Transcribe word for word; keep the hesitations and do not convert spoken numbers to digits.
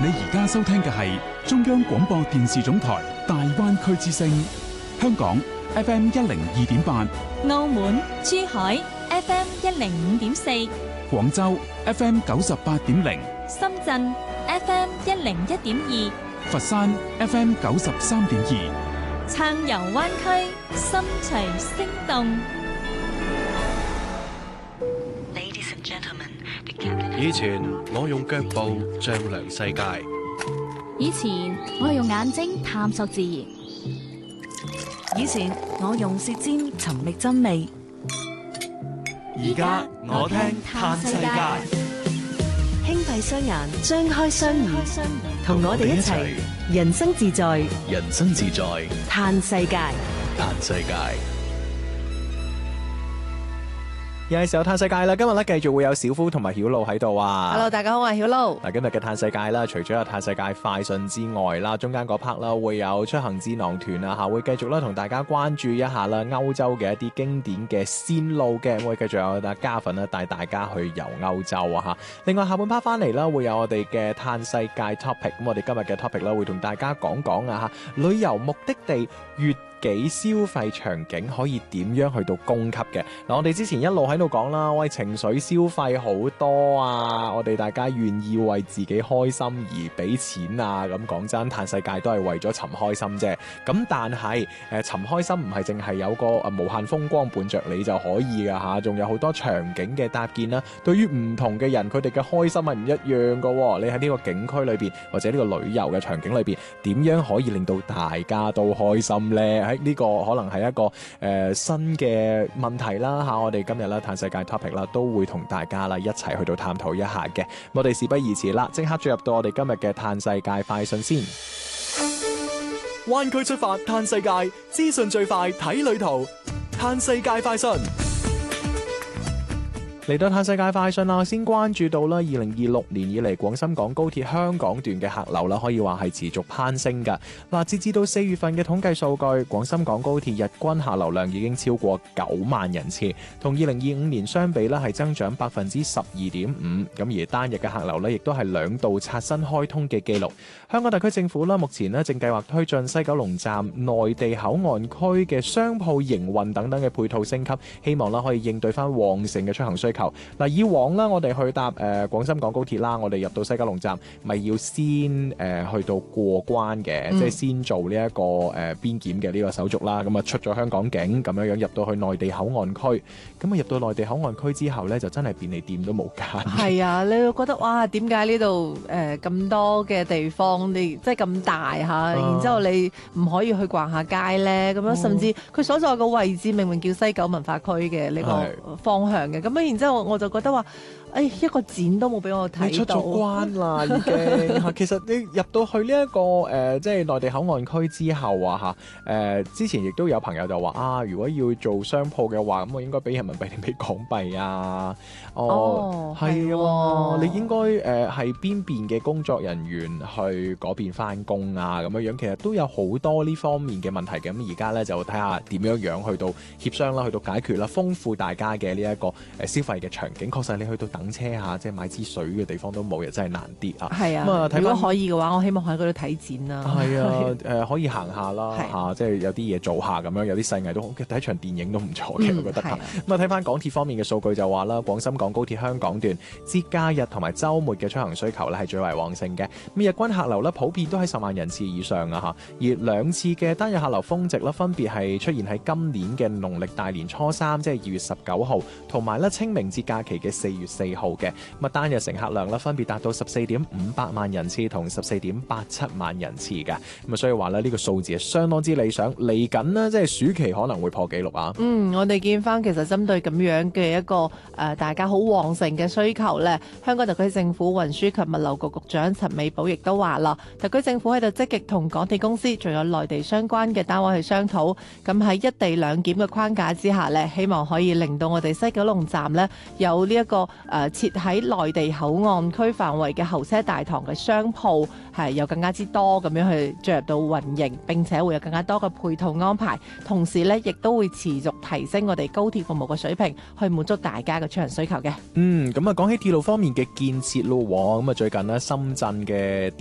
你而家收聽嘅係中央廣播電視總台大灣區之聲，香港 F M 一零二點八， 澳門、珠海 F M 一零五點四， 廣州 F M 九十八點零， 深圳 F M 一零一點二， 佛山 F M 九十三點二， 暢遊灣區，心隨聲動。 以前我用腳步丈量世界， 以前我係用眼睛探索自然， 以前我用舌尖尋覓真味， 而家我聽嘆世界。 輕閉雙眼，張開雙耳，同我哋一齊人生自在， 人生自在嘆世界， 嘆世界。 又係時候嘆世界啦！今日咧繼續會有小夫同埋曉露喺度啊 ！Hello， 大家好，我係曉露。 嗱，今日嘅嘆世界啦，除咗有嘆世界快訊之外啦，中間嗰 part 啦會有出行智囊團啊嚇，會繼續咧同大家關注一下啦歐洲嘅一啲經典嘅線路嘅，會繼續有阿嘉粉啦帶大家去遊歐洲啊嚇。另外下半 part 翻嚟啦，會有我哋嘅嘆世界 topic，咁我哋今日嘅 topic 啦會同大家講講啊嚇旅遊目的地越幾消費場景可以點樣去到供給嘅。嗱，我哋之前一路喺度講啦，喂，情緒消費好多啊，我哋大家願意為自己開心而俾錢啊，咁講真，嘆世界都係為咗尋開心啫。咁但係誒尋開心唔係淨係有個誒無限風光伴着你就可以噶吓，仲有好多場景嘅搭建啦。對於唔同嘅人，佢哋嘅開心係唔一樣噶。你喺呢個景區裏邊或者呢個旅遊嘅場景裏邊，點樣可以令到大家都開心呢？呢個可能係一個誒、呃、新嘅問題啦嚇，我哋今日啦嘆世界 topic 啦，都會同大家啦一齊去到探討一下嘅。我哋事不宜遲啦，即刻進入到我哋今日嘅嘆世界快訊先。灣區出發嘆世界，資訊最快睇旅途，嘆世界快訊。嚟到嘆世界快訊啦，先關注到啦，二零二六年以嚟廣深港高鐵香港段嘅客流啦，可以話係持續攀升㗎。嗱，截至到四月份嘅統計數據，廣深港高鐵日均客流量已經超過九萬人次，同二零二五年相比咧係增長百分之十二點五。咁而單日嘅客流咧，亦都係兩度刷新開通嘅記錄。香港特區政府啦，目前咧正計劃推進西九龍站內地口岸區嘅商鋪營運等等嘅配套升級，希望啦可以應對翻旺盛嘅出行需求。嗱，以往啦，我哋去搭誒、呃、廣深港高鐵啦，我哋入到西九龍站，咪要先誒、呃、去到過關嘅，嗯、即係先做呢、這、一個誒、呃、邊檢嘅呢個手續啦。咁啊出咗香港境，咁樣樣入到去內地口岸區，咁啊入到內地口岸區之後咧，就真係便利店都冇間。 係啊，你會覺得哇，點解呢度誒咁多嘅地方，你即係咁大嚇，啊、然之後你唔可以去逛下街咧？咁樣、哦、甚至佢所在嘅位置明明叫西九文化區嘅呢個方向嘅，咁啊然之後我就覺得話，誒一個展都冇俾我睇到。你出咗關啦，已經。其實你入到去呢、這、一個誒、呃，即係內地口岸區之後啊，嚇、呃、誒之前亦都有朋友就話啊，如果要做商鋪嘅話，咁我應該俾人民幣定俾港幣啊？哦，係喎、哦，你應該誒係邊邊嘅工作人員去嗰邊翻工啊？咁樣樣其實都有好多呢方面嘅問題嘅。咁而家咧就睇下點樣樣去到協商啦，去到解決啦，豐富大家嘅呢一個誒消費嘅場景。確實你去到等車下，即係買支水嘅地方都冇，又真係難啲啊！係啊，咁啊，如果可以嘅話，我希望喺嗰度睇展啦。係啊，誒、呃、可以行下啦嚇、啊，即係有啲嘢做下咁樣，有啲細藝都好，睇一場電影都唔錯嘅，我覺得嚇。咁啊，睇翻港鐵方面嘅數據就話啦，廣深港高鐵香港段節假日同埋週末嘅出行需求咧係最為旺盛嘅。咁日均客流咧普遍都喺十萬人次以上啊嚇，而兩次嘅單日客流峰值咧分別係出現喺今年嘅農曆大年初三，即係二月十九號，同埋咧清明節假期嘅四月四號嘅。咁啊單日乘客量咧分別達到十四點五八萬人次同十四點八七萬人次嘅。咁啊所以話咧呢個數字係相當之理想，嚟緊呢，即係暑期可能會破紀錄啊。嗯，我哋見翻其實針對咁樣嘅一個誒、呃、大家好旺盛嘅需求咧，香港特區政府運輸及物流局局長陳美寶亦都話啦，特區政府喺度積極同港鐵公司仲有內地相關嘅單位去商討，咁喺一地兩檢嘅框架之下咧，希望可以令到我哋西九龍站咧有呢、這、一個誒、呃、設喺內地口岸區範圍嘅候車大堂嘅商鋪係有更加之多咁樣去進入到運營，並且會有更加多嘅配套安排，同時咧亦都會持續提升我哋高鐵服務嘅水平，去滿足大家嘅出行需求嘅。嗯，咁啊講起鐵路方面嘅建設咯，咁啊最近呢深圳嘅